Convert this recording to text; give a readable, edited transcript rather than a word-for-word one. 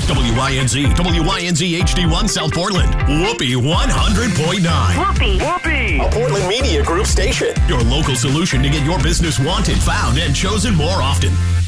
WYNZ, WYNZ HD1 South Portland, Whoopee 100.9. Whoopee! A Portland Media Group station. Your local solution to get your business wanted, found, and chosen more often.